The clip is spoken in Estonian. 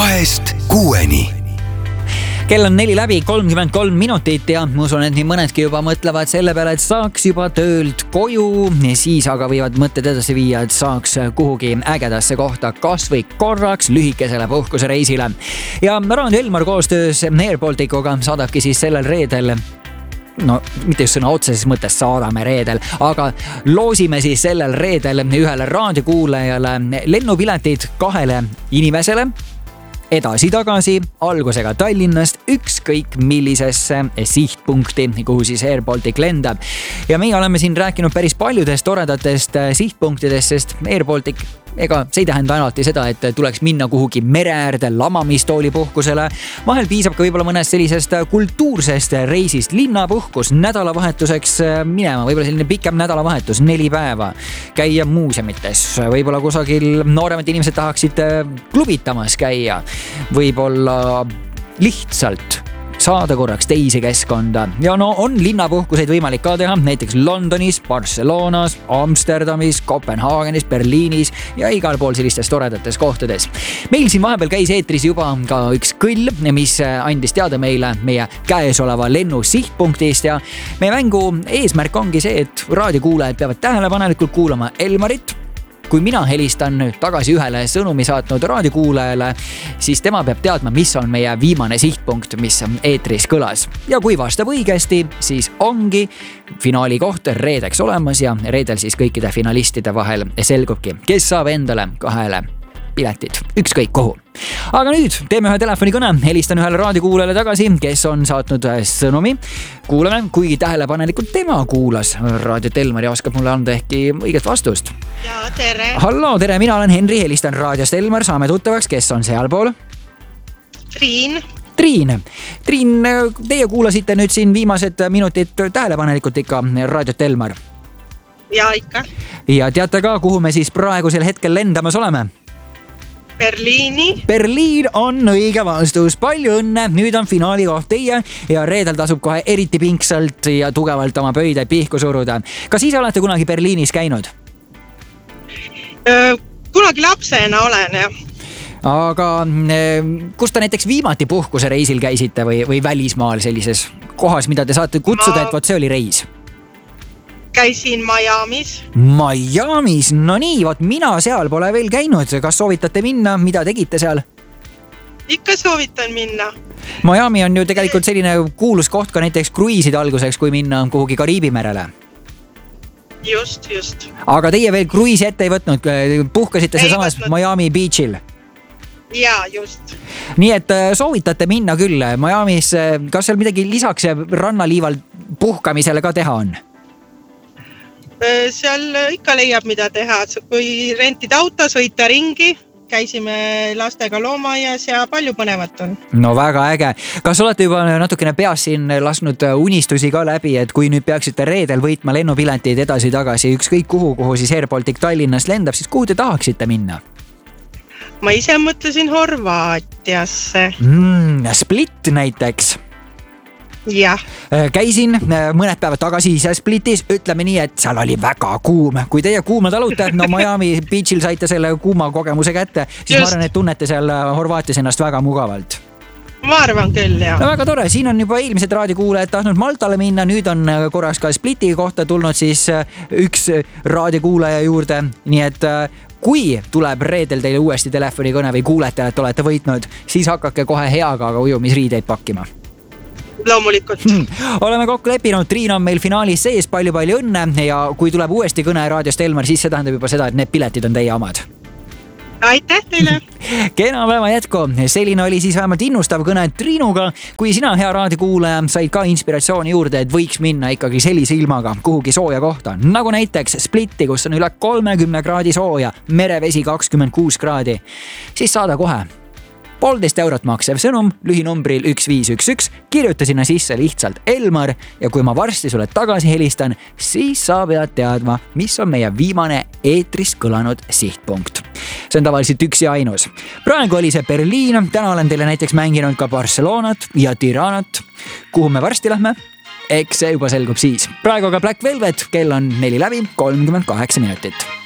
2-6. Kell on 4 läbi 33 minutit ja ma usun, et nii mõnedki juba mõtlevad selle peale, et saaks juba töölt koju, siis aga võivad mõtted edasi viia, et saaks kuhugi ägedasse kohta kas või korraks lühikesele puhkusereisile. Ja Raadio Elmar koostöös Airbalticuga saadabki siis sellel reedel, no mitte just sõna otseses mõttes saadame reedel, aga loosime siis sellel reedel ühele raadiokuulajale lennupiletid 2 inimesele edasi-tagasi algusega Tallinnast ükskõik millisesse sihtpunkti, kuhu siis Airbaltic lendab. Ja meie oleme siin rääkinud päris paljudest toredatest sihtpunktidest, sest Airbaltic ega see ei tähenda alati seda, et tuleks minna kuhugi mere äärde lamamistoolipuhkusele. Vahel piisab ka võib-olla mõnest sellisest kultuursest reisist, linnapuhkus, nädalavahetuseks minema, võib-olla selline pikem nädalavahetus, 4 päeva. Käia muuseumites, võib-olla kusagil nooremad inimesed tahaksid klubitamas käia, võib-olla lihtsalt saada korraks teise keskkonda. Ja no on linnapuhkuseid võimalik ka teha, näiteks Londonis, Barcelonas, Amsterdamis, Kopenhaagenis, Berliinis ja igal pool sellistes toredates kohtades. Meil siin vahepeal käis eetris juba ka üks kõll, mis andis teada meile meie käesoleva lennu sihtpunktist ja meie mängu eesmärk ongi see, et raadiokuulajad peavad tähelepanelikult kuulama Elmarit. Kui mina helistan nüüd tagasi ühele sõnumi saatnud raadiokuulajale, siis tema peab teadma, mis on meie viimane sihtpunkt, mis eetris kõlas. Ja kui vastab õigesti, siis ongi finaali koht reedeks olemas ja reedel siis kõikide finalistide vahel selgubki, kes saab endale 2 piletid, ükskõik kuhu. Aga nüüd teeme ühe telefonikõne, helistan ühele raadiokuulajale tagasi, kes on saatnud sõnumi. Kuulame, kuigi tähelepanelikult tema kuulas Raadiot Elmar ja oskab mulle anda ehkki õiget vastust. Ja, tere. Hallo, tere, mina olen Henri, helistan Raadiost Elmar, saame tuttavaks, kes on sealpool? Triin, teie kuulasite nüüd siin viimased minutid tähelepanelikult ikka Raadiot Elmar. ja ikka. Ja teate ka, kuhu me siis praegusel hetkel lendamas oleme? Berliini. Berliin on õige vastus. Palju õnne, nüüd on finaali koht teie ja reedel tasub kohe eriti pingsalt ja tugevalt oma pöide pihku suruda. Kas ise olete kunagi Berliinis käinud? Kunagi lapsena olen, jah. Aga kus te näiteks viimati puhkusereisil käisite või välismaal sellises kohas, mida te saate kutsuda, et vot see oli reis? Käisin Miamis. Miamis, no nii, vot mina seal pole veel käinud. Kas soovitate minna, mida tegite seal? Ikka soovitan minna. Miami on ju tegelikult selline kuulus koht ka näiteks kruiiside alguseks, kui minna kuhugi Kariibi merele. Just. Aga teie veel kruiisi ette ei võtnud, puhkasite see samas Miami Beachil? Ja, just. Nii et soovitate minna küll Miamis. Kas seal midagi lisaks rannaliival puhkamisele ka teha on? Seal ikka leiab mida teha, kui rentida auto, sõita ringi, käisime lastega loomaaias ja palju põnevat on. No väga äge. Kas olete juba natukene peas siin lasknud unistusi ka läbi, et kui nüüd peaksite reedel võitma lennupiletid edasi-tagasi ükskõik kuhu siis Airbaltic Tallinnast lendab, siis kuhu te tahaksite minna? Ma ise mõtlesin Horvaatiasse. Split näiteks. Jah. Käisin mõned päevad tagasi ise Splitis, ütleme nii, et seal oli väga kuum. Kui teie kuuma talute, no Miami Beachil saite selle kuuma kogemuse kätte, siis ma arvan, et tunnete seal Horvaatias ennast väga mugavalt. Ma arvan küll, jah. No väga tore, siin on juba eelmised raadiokuulajad tahtnud Maltale minna, nüüd on korraks ka Spliti kohta tulnud siis üks raadiokuulaja juurde, nii et kui tuleb reedel teile uuesti telefonikõne või kuulete, et olete võitnud, siis hakake kohe heaga ujumisriideid pakkima. Loomulikult. Oleme kokku leppinud, Triin on meil finaalis sees, palju õnne ja kui tuleb uuesti kõne Raadiost Elmar, siis see tähendab juba seda, et need piletid on teie omad. Aitäh teile! Kena päeva jätku! Selline oli siis vähemalt innustav kõne Triinuga. Kui sina, hea raadiokuulaja, said ka inspiratsiooni juurde, et võiks minna ikkagi sellise ilmaga kuhugi sooja kohta, nagu näiteks Splitti, kus on üle 30 kraadi sooja, merevesi 26 kraadi, siis saada kohe 1,5 eurot maksev sõnum lühinumbril 1511, kirjuta sinna sisse lihtsalt Elmar ja kui ma varsti sulle tagasi helistan, siis sa pead teadma, mis on meie viimane eetris kõlanud sihtpunkt. See on tavaliselt üks ja ainus. Praegu oli see Berliin, täna olen teile näiteks mänginud ka Barcelonat ja Tiranat. Kuhu me varsti lähme? Eks see juba selgub siis. Praegu aga Black Velvet, kell on 4 läbi 38 minutit.